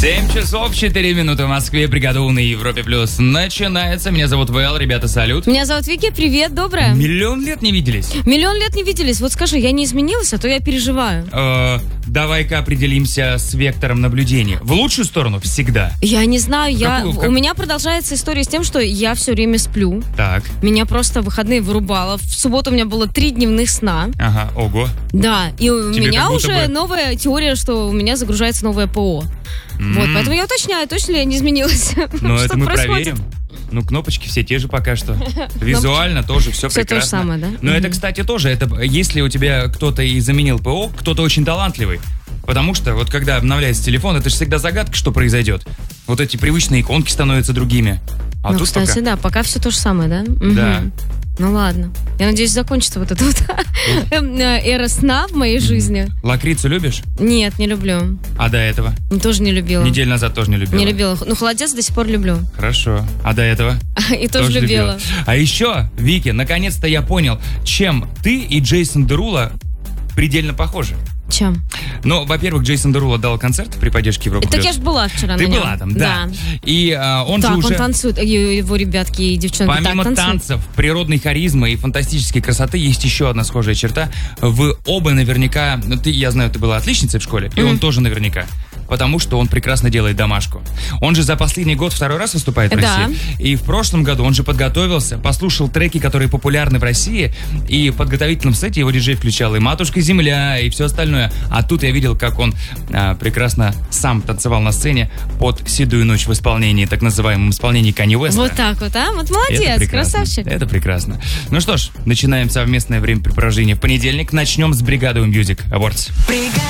7 часов 4 минуты в Москве. Бригада У на Европе Плюс начинается. Меня зовут Вэл, ребята, салют. Меня зовут Вики, привет, доброе. Миллион лет не виделись. Миллион лет не виделись. Вот скажи, я не изменилась, а то я переживаю. Давай-ка определимся с вектором наблюдения. В лучшую сторону всегда. Я не знаю, Какую? у меня продолжается история с тем, что я все время сплю. Так. Меня просто в выходные вырубало. В субботу у меня было 3 дневных сна. Ага, ого. Да, и у Тебе меня как будто уже бы- новая теория, что у меня загружается новое ПО. Вот, поэтому я уточняю, точно ли я не изменилась. Но Что это мы происходит? проверим. Ну, кнопочки все те же пока что. Визуально тоже все Всё прекрасно. то же самое, да? Но это, кстати, тоже, если у тебя кто-то и заменил ПО, кто-то очень талантливый. Потому что вот когда обновляется телефон, это же всегда загадка, что произойдет. Вот эти привычные иконки становятся другими. А Ну, тут кстати, пока... да, пока все то же самое, да? Да. Мгм. Ну ладно. Я надеюсь, закончится вот эта вот эра сна в моей жизни. Лакрицу любишь? Нет, не люблю. А до этого? Тоже не любила. Неделю назад тоже не любила. Не любила. Ну, холодец до сих пор люблю. Хорошо. А до этого? И тоже любила. А еще, Вики, наконец-то я понял, чем ты и Джейсон Дерула предельно похожи. Чем? Ну, во-первых, Джейсон Дерула дал концерт при поддержке Европы Так Плюс. я же была вчера Ты на нем. была там, да. И он Так, же уже... он танцует. Его ребятки и девчонки Помимо так танцуют. танцев, природной харизмы и фантастической красоты есть еще одна схожая черта. Вы оба наверняка... Ну, я знаю, ты была отличницей в школе, и он тоже наверняка. Потому что он прекрасно делает домашку. Он же за последний год второй раз выступает в Да. России. И в прошлом году он же подготовился, послушал треки, которые популярны в России, и в подготовительном сете его диджей включал и «Матушка Земля», и все остальное. А тут я видел, как он прекрасно сам танцевал на сцене под «Седую ночь» в исполнении, так называемом исполнении Канье Уэста. Вот так вот, а? Вот Это молодец, прекрасно. красавчик. Это прекрасно. Ну что ж, начинаем совместное времяпрепровождение в понедельник. Начнем с бригады Music Awards.